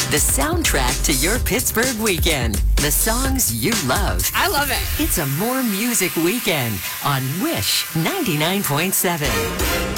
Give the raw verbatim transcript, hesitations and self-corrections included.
the soundtrack to your Pittsburgh weekend. The songs you love. I love it. It's a More Music Weekend on Wish ninety-nine point seven.